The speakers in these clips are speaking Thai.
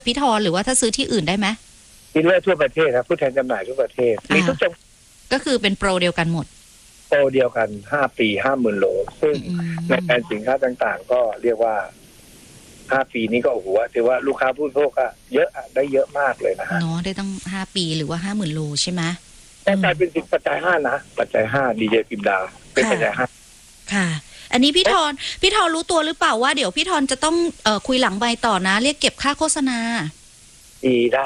พี่ธรหรือว่าถ้าซื้อที่อื่นได้ไหมดีลเลอร์ทั่วประเทศครับผู้แทนจำหน่ายทั่วประเทศมีทุกจังหวัดก็คือเป็นโปรเดียวกันหมดโปรเดียวกัน5 ปี 50,000 โลซึ่งในแผนสินค้าต่างๆก็เรียกว่า5 ปีนี้ก็โอ้โหถือว่าลูกค้าผู้บริโภคก็เยอะได้เยอะมากเลยนะฮะเนาะได้ตั้ง5 ปีหรือว่า50,000 โลใช่ไหมแต่กลายเป็นปัจจัย5นะปัจจัย5ดีเจพิมดาเป็นปัจจัย5 ค่ะอันนี้พี่ธรรู้ตัวหรือเปล่าว่าเดี๋ยวพี่ธรจะต้องคุยหลังไมค์ต่อนะเรียกเก็บค่าโฆษณาได้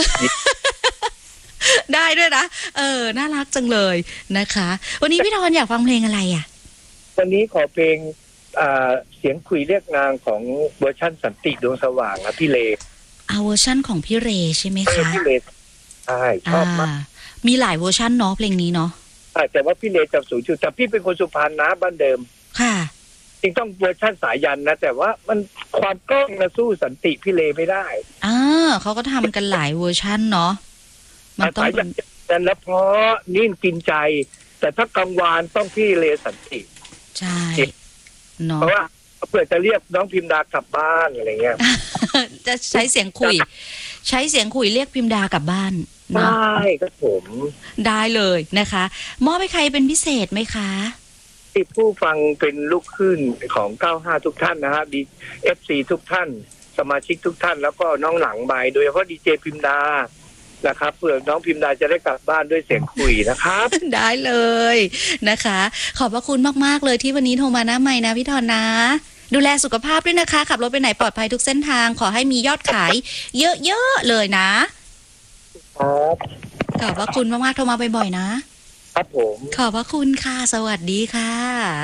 ได้ด้วยนะน่ารักจังเลยนะคะวันนี้พี่ธรอยากฟังเพลงอะไรอ่ะวันนี้ขอเพลงเสียงคุยเรียกนางของเวอร์ชันสันติดวงสว่างนะพี่เลเวอร์ชันของพี่เรใช่ไหมคะพี่เลใช่ชอบมากมีหลายเวอร์ชันเนาะเพลงนี้เนาะแต่ว่าพี่เลจำสูงจุดแต่พี่เป็นคนสุพรรณนะบ้านเดิมค่ะจริงต้องเวอร์ชันสายันนะแต่ว่ามันความกล้องนะสู้สันติพี่เลไม่ได้เขาก็ทำกันหลายเวอร์ชันเนาะมันต้องเป็นแล้วเพราะนิ่มกินใจแต่ถ้ากังวานต้องพี่เลสันติใช่เนาะเพราะว่าเผื่อจะเรียกน้องพิมดากลับบ้านอะไรเงี้ยจะใช้เสียงคุยเรียกพิมดากลับบ้านได้ครับผมได้เลยนะคะมอบให้ใครเป็นพิเศษไหมคะที่ผู้ฟังเป็นลูกคลื่นของ95ทุกท่านนะฮะFC ทุกท่านสมาชิกทุกท่านแล้วก็น้องหลังใบโดยเฉพาะดีเจพิมดานะครับเพื่อน้องพิมดาจะได้กลับบ้านด้วยเสียงคุยนะครับได้เลยนะคะขอบพระคุณมากๆเลยที่วันนี้โทรมาหน้าไมค์นะพี่ธรนะดูแลสุขภาพด้วยนะคะขับรถไปไหนปลอดภัยทุกเส้นทางขอให้มียอดขายเยอะๆเลยนะครับขอบพระคุณมากๆโทรมาบ่อยๆนะครับผมขอบพระคุณค่ะสวัสดีค่ะ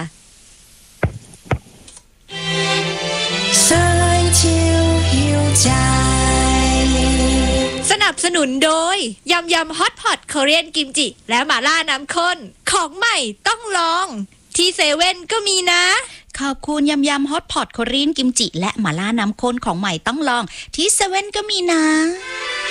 สนับสนุนโดยยำฮอตพอตคอเรียนกิมจิและหม่าล่าน้ำข้นของใหม่ต้องลองที่เซเว่นก็มีนะขอบคุณยำฮอตพอตคอเรียนกิมจิและหม่าล่าน้ำข้นของใหม่ต้องลองที่เซเว่นก็มีนะ